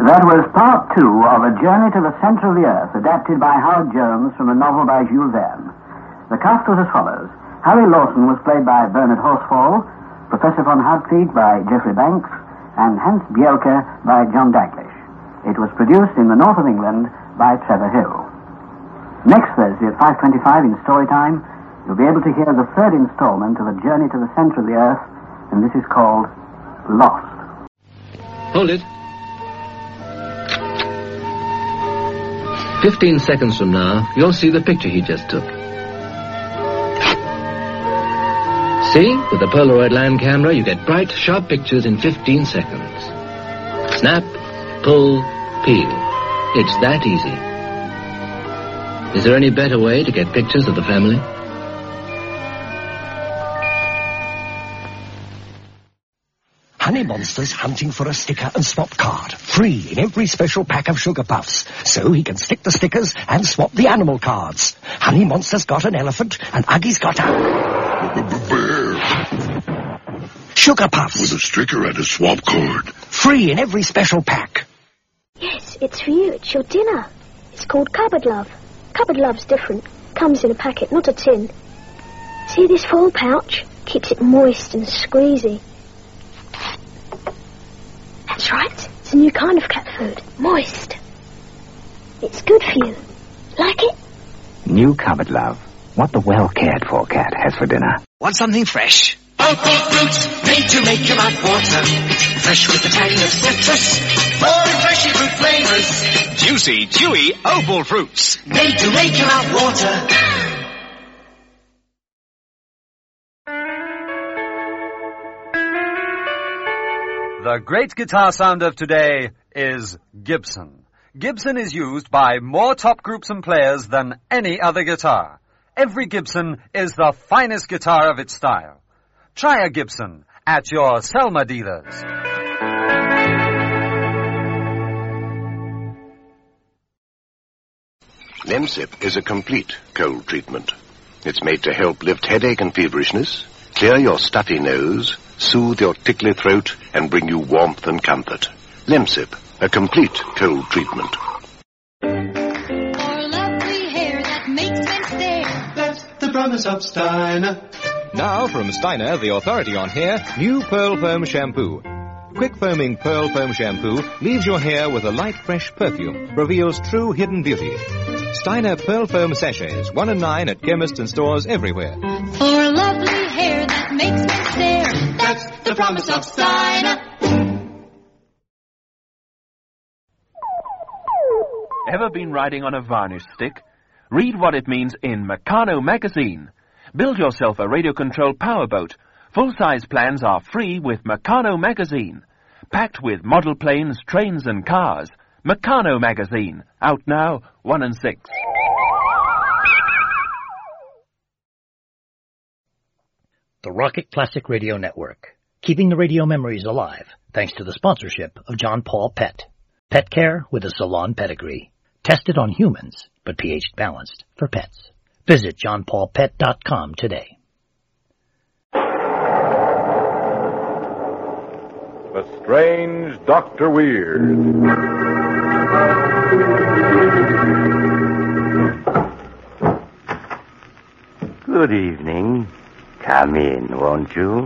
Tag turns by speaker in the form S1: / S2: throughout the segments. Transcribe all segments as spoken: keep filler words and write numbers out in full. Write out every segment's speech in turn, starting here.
S1: That was part two of A Journey to the Centre of the Earth, adapted by Howard Jones from a novel by Jules Verne. The cast was as follows. Harry Lawson was played by Bernard Horsfall, Professor von Hartwig by Geoffrey Banks, and Hans Bielke by John Daglish. It was produced in the north of England by Trevor Hill. Next Thursday at five twenty-five in Storytime, you'll be able to hear the third installment of A Journey to the Centre of the Earth, and this is called Lost.
S2: Hold it. Fifteen seconds from now, you'll see the picture he just took. See? With the Polaroid land camera, you get bright, sharp pictures in fifteen seconds. Snap, pull, peel. It's that easy. Is there any better way to get pictures of the family?
S3: Honey Monster's hunting for a sticker and swap card. Free in every special pack of Sugar Puffs. So he can stick the stickers and swap the animal cards. Honey Monster's got an elephant and Uggie's got a...
S4: bear.
S3: Sugar Puffs.
S4: With a sticker and a swap card.
S3: Free in every special pack.
S5: Yes, it's for you. It's your dinner. It's called Cupboard Love. Cupboard Love's different. Comes in a packet, not a tin. See this foil pouch? Keeps it moist and squeezy. That's right. It's a new kind of cat food. Moist. It's good for you. Like it?
S6: New Cupboard Love. What the well-cared-for cat has for dinner.
S3: Want something fresh? Opal fruit, made to make your mouth water. Fresh with the tang of citrus. More refreshing fruit flavors.
S7: Juicy, chewy Opal fruits.
S3: Made to make your mouth water.
S8: The great guitar sound of today is Gibson. Gibson is used by more top groups and players than any other guitar. Every Gibson is the finest guitar of its style. Try a Gibson at your Selma dealers.
S4: Lemsip is a complete cold treatment. It's made to help lift headache and feverishness, clear your stuffy nose, soothe your tickly throat, and bring you warmth and comfort. Lemsip, a complete cold treatment.
S9: For lovely hair that makes men stare.
S10: That's the promise of Steiner.
S11: Now from Steiner, the authority on hair, new Pearl Foam Shampoo. Quick foaming Pearl Foam Shampoo leaves your hair with a light, fresh perfume, reveals true hidden beauty. Steiner Pearl Foam Sachets, one and nine at chemists and stores everywhere.
S9: For lovely hair that makes men stare. That's the promise of Steiner.
S12: Ever been riding on a varnish stick? Read what it means in Meccano magazine. Build yourself a radio-controlled powerboat. Full-size plans are free with Meccano magazine. Packed with model planes, trains and cars. Meccano magazine. Out now, one and six.
S13: The Rocket Classic Radio Network. Keeping the radio memories alive, thanks to the sponsorship of John Paul Pet. Pet care with a salon pedigree. Tested on humans, but pH balanced for pets. Visit john paul pet dot com today.
S14: The Strange Doctor Weird.
S6: Good evening. Come in, won't you?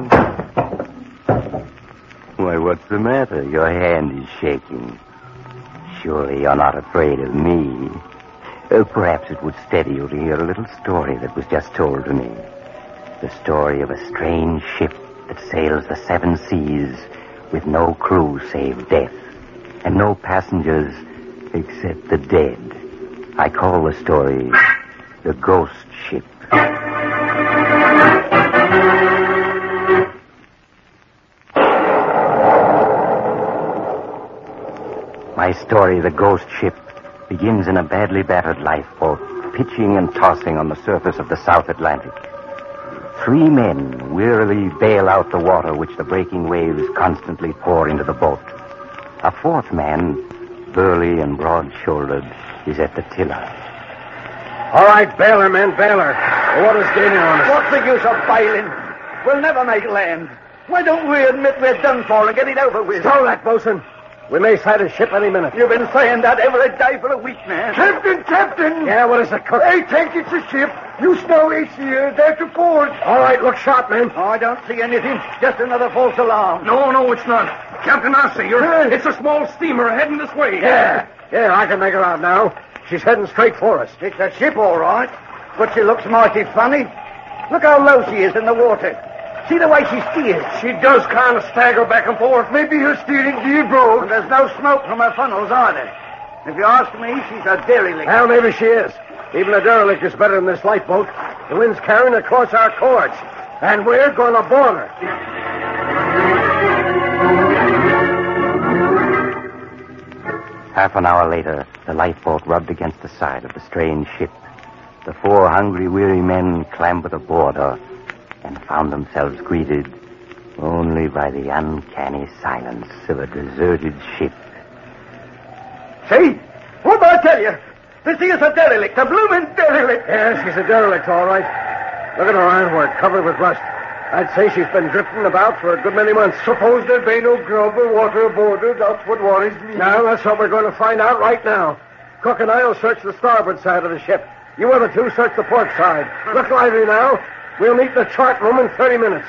S6: Why, what's the matter? Your hand is shaking. Surely you're not afraid of me. Uh, perhaps it would steady you to hear a little story that was just told to me. The story of a strange ship that sails the seven seas with no crew save death, and no passengers except the dead. I call the story The Ghost Ship. My story, The Ghost Ship, begins in a badly battered lifeboat, pitching and tossing on the surface of the South Atlantic. Three men wearily bail out the water which the breaking waves constantly pour into the boat. A fourth man, burly and broad-shouldered, is at the tiller.
S15: All right, bailer, men, bailer. The water's gaining on us.
S16: What's the use of bailing? We'll never make land. Why don't we admit we're done for and get it over with?
S15: Throw that, bosun. We may sight a ship any minute.
S16: You've been saying that every day for a week now.
S15: Captain, Captain! Yeah, what is it, Cook?
S16: They think it's a ship. You smell it's here. They're to port.
S15: All right, look sharp, man.
S16: Oh, I don't see anything. Just another false alarm.
S17: No, no, it's not. Captain, I see her. It's a small steamer heading this way.
S15: Yeah, yeah, I can make her out now. She's heading straight for us.
S16: It's a ship, all right. But she looks mighty funny. Look how low she is in the water. See the way she steers.
S17: She does kind of stagger back and forth. Maybe her steering gear broke.
S16: And there's no smoke from her funnels either. If you ask me, she's a derelict.
S15: Well, maybe she is. Even a derelict is better than this lifeboat. The wind's carrying her across our cords. And we're going to board her.
S6: Half an hour later, the lifeboat rubbed against the side of the strange ship. The four hungry, weary men clambered aboard her and found themselves greeted only by the uncanny silence of a deserted ship.
S16: See? What did I tell you? This is a derelict, a blooming derelict.
S15: Yes, she's a derelict, all right. Look at her ironwork covered with rust. I'd say she's been drifting about for a good many months.
S17: Suppose there be no grub or water aboard her. That's what worries me.
S15: Now, that's what we're going to find out right now. Cook and I will search the starboard side of the ship. You other two search the port side. Look lively now. We'll meet in the chart room in thirty minutes.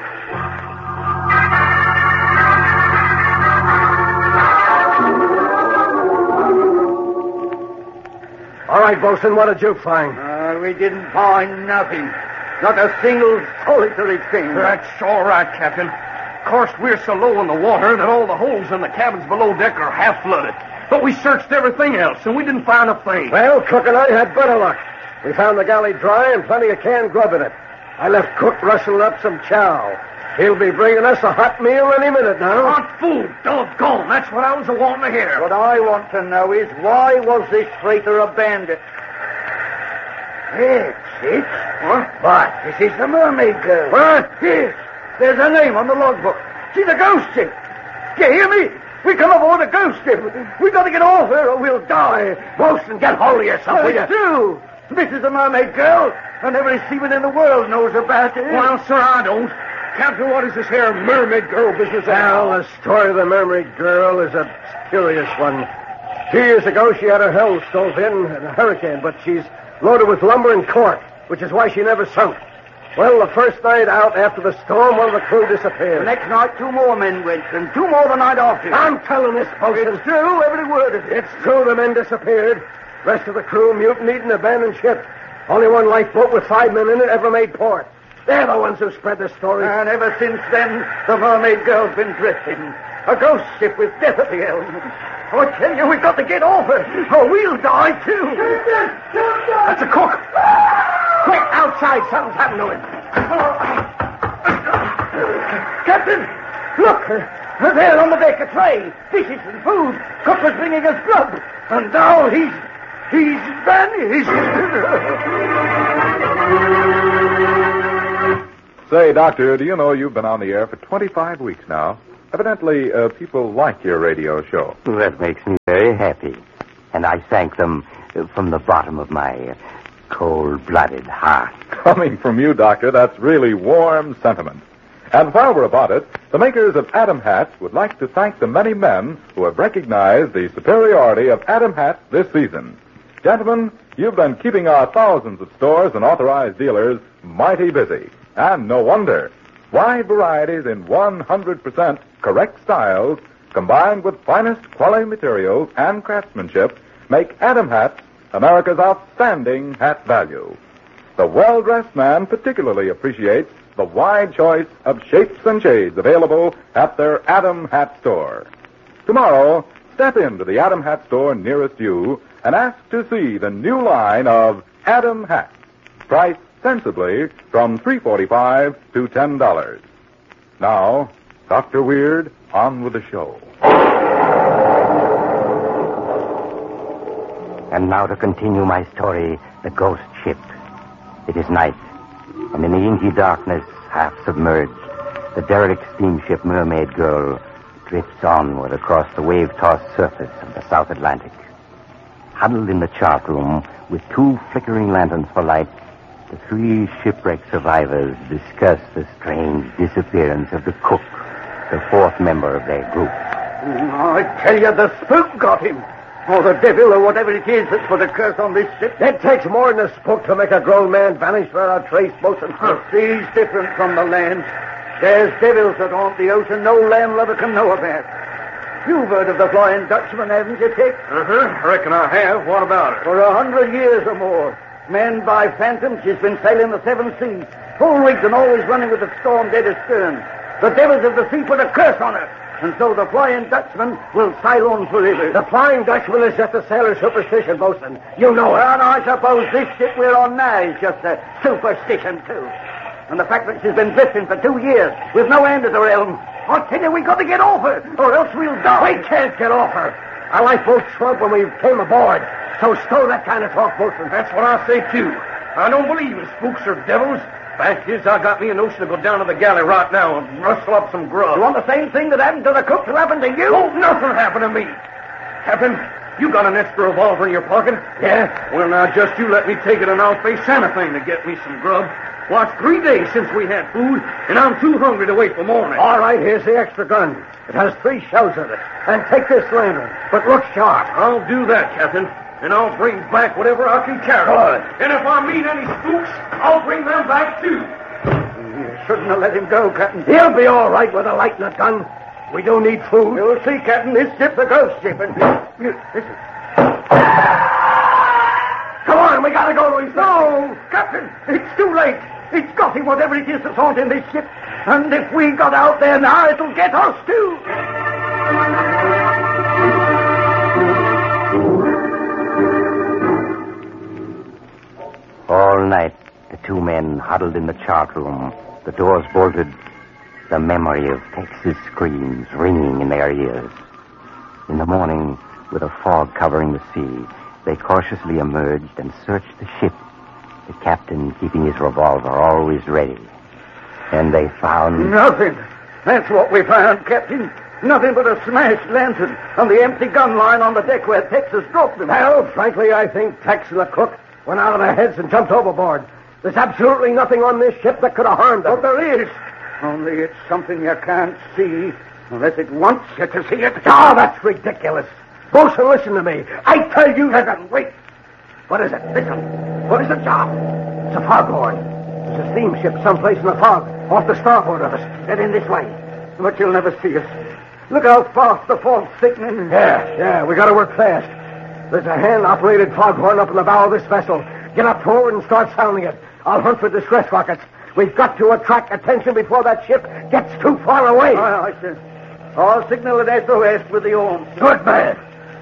S15: All right, Bosun, what did you find?
S16: Uh, we didn't find nothing. Not a single solitary thing.
S17: That's all right, Captain. Of course, we're so low in the water that all the holes in the cabins below deck are half flooded. But we searched everything else, and we didn't find a thing.
S15: Well, Cook and I had better luck. We found the galley dry and plenty of canned grub in it. I left Cook rustling up some chow. He'll be bringing us a hot meal any minute now.
S17: Hot food, doggone. That's what I was wanting to hear.
S16: What I want to know is, why was this freighter abandoned? Yes, it's... What? But this is the Mermaid Girl.
S17: What?
S16: Yes. There's her name on the logbook. She's a ghost ship. Do you hear me? We come aboard a ghost ship. We've got to get off her or we'll die.
S15: Bosun, get hold of yourself, will you?
S16: do. This is the Mermaid Girl, and every seaman in the world knows about her.
S17: Well, sir, I don't. Captain, what is this here Mermaid Girl business?
S15: Well, the story of the Mermaid Girl is a curious one. Two years ago, she had her hull stove in in a hurricane, but she's loaded with lumber and cork, which is why she never sunk. Well, the first night out after the storm, one of the crew disappeared.
S16: The next night, two more men went, and two more the night after.
S15: I'm telling this, Bosun.
S16: It's true, every word of it.
S15: It's true the men disappeared. Rest of the crew mutinied and abandoned ship. Only one lifeboat with five men in it ever made port. They're the ones who spread the story.
S16: And ever since then, the Mermaid Girl's been drifting. A ghost ship with death at the helm. I tell you, we've got to get off her, or we'll die, too.
S17: That's a cook.
S15: Quick, outside. Something's happened to him.
S16: Captain, look. Uh, there on the deck, a tray. Dishes and food. Cook was bringing us grub. And now he's... he's vanished.
S14: Say, Doctor, do you know you've been on the air for twenty-five weeks now? Evidently, uh, people like your radio show.
S6: That makes me very happy. And I thank them uh, from the bottom of my uh, cold-blooded heart.
S14: Coming from you, Doctor, that's really warm sentiment. And while we're about it, the makers of Adam hats would like to thank the many men who have recognized the superiority of Adam hats this season. Gentlemen, you've been keeping our thousands of stores and authorized dealers mighty busy. And no wonder. Wide varieties in one hundred percent correct styles, combined with finest quality materials and craftsmanship, make Adam hats America's outstanding hat value. The well-dressed man particularly appreciates the wide choice of shapes and shades available at their Adam Hat Store. Tomorrow, step into the Adam Hat Store nearest you and ask to see the new line of Adam Hats, priced sensibly from three dollars and forty-five cents to ten dollars. Now, Doctor Weird, on with the show.
S6: And now to continue my story, The Ghost Ship. It is night, and in the inky darkness, half submerged, the derelict steamship Mermaid Girl drifts onward across the wave-tossed surface of the South Atlantic. Huddled in the chart room with two flickering lanterns for light, the three shipwreck survivors discuss the strange disappearance of the cook, the fourth member of their group.
S16: I tell you, the spook got him. Or the devil, or whatever it is that's put a curse on this ship.
S15: It takes more than a spook to make a grown man vanish without a trace, bosun.
S16: The sea's different from the land. There's devils that haunt the ocean no landlubber can know about. You've heard of the Flying Dutchman, haven't you, Dick?
S17: Uh-huh. I reckon I have. What about it?
S16: For a hundred years or more, manned by phantoms, she's been sailing the seven seas, full rigged and always running with the storm dead astern. The devils of the sea put a curse on her, and so the Flying Dutchman will sail on forever.
S15: The Flying Dutchman is just a sailor's superstition, bosun. You know it.
S16: And I suppose this ship we're on now is just a superstition, too. And the fact that she's been drifting for two years with no end at her helm, I tell you, we got to get off her, or else we'll die.
S15: We can't get off her. Our lifeboat shrunk when we came aboard. So stow that kind of talk, bosun.
S17: That's what I say, too. I don't believe in spooks or devils. Fact is, I got me a notion to go down to the galley right now and rustle up some grub.
S16: You want the same thing that happened to the cook to happen to you?
S17: Oh, nothing happened to me. Captain, you got an extra revolver in your pocket?
S15: Yeah.
S17: Well, now, just you let me take it and I'll face anything to get me some grub. Well, it's three days since we had food, and I'm too hungry to wait for morning.
S15: All right, here's the extra gun. It has three shells in it. And take this lantern, but look sharp.
S17: I'll do that, Captain. And I'll bring back whatever I can carry.
S15: Good.
S17: And if I meet any spooks, I'll bring them back, too.
S16: You shouldn't have let him go, Captain.
S15: He'll be all right with a light and a gun. We do need food.
S16: You'll see, Captain. This ship's a ghost ship. And you, listen.
S15: Come on, we gotta go to his...
S16: No, Captain, it's too late. It's got him, whatever it is that's haunting this ship. And if we got out there now, it'll get us, too.
S6: All night, the two men huddled in the chart room, the doors bolted, the memory of Tex's screams ringing in their ears. In the morning, with a fog covering the sea, they cautiously emerged and searched the ship, the captain keeping his revolver always ready. And they found...
S16: Nothing. That's what we found, Captain. Nothing but a smashed lantern and the empty gun line on the deck where Tex has dropped them.
S15: Well, frankly, I think Tex and the cook went out of their heads and jumped overboard. There's absolutely nothing on this ship that could have harmed them.
S16: But there is. Only it's something you can't see unless it wants you to see it.
S15: Oh, that's ridiculous. Bosun, listen to me. I tell you... Listen, wait. What is it? Listen. What is the job? It's a foghorn. There's a steamship someplace in the fog, off the starboard of us. Get in this way.
S16: But you'll never see us. Look how fast the fog's thickening.
S15: Yeah, yeah, we gotta work fast. There's a hand-operated foghorn up in the bow of this vessel. Get up forward and start sounding it. I'll hunt for distress rockets. We've got to attract attention before that ship gets too far away.
S16: Aye, aye, sir. I'll signal it S O S with the oars.
S15: Good man.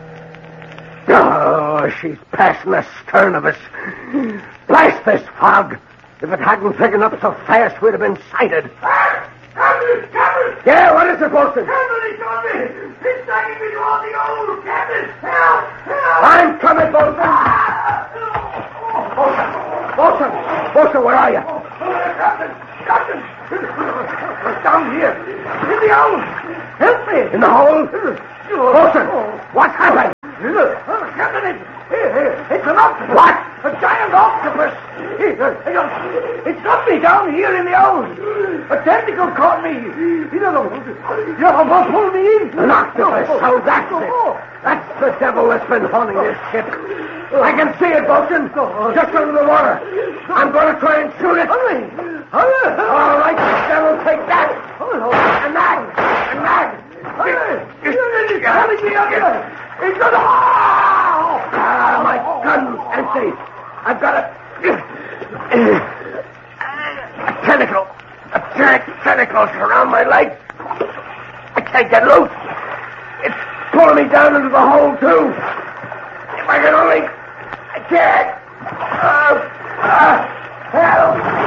S15: Oh, she's passing the stern of us. Blast this fog. If it hadn't thickened up so fast, we'd have been sighted.
S16: Captain! Captain!
S15: Yeah, what is it, Bosun?
S16: Captain, he's on me! He's dragging me toward the oars! Captain! Help! Help!
S15: I'm coming, Bosun! Bosun! Bosun! Bosun, where are you?
S16: Oh, Captain! Captain! Down here! In the hole! Help me!
S15: In the hole? Bosun! What's happened?
S16: Captain, it's, it's an octopus!
S15: What?
S16: A giant octopus! It's got me down here in the hole! A tentacle caught me! You know, you almost pulled me in!
S15: An octopus! So that's it! That's the devil that's been haunting this ship! I can see it, Bosun! Just under the water! I'm going to try and shoot it!
S16: Hurry! Hurry!
S15: All right, the devil, take that! And that! And that!
S16: He's telling me under! He's gonna...
S15: Ah, my gun's empty! I've got a... a tentacle! A giant tentacles around my leg! I can't get loose! It's pulling me down into the hole, too! If I can only... I can't! Uh, uh, help!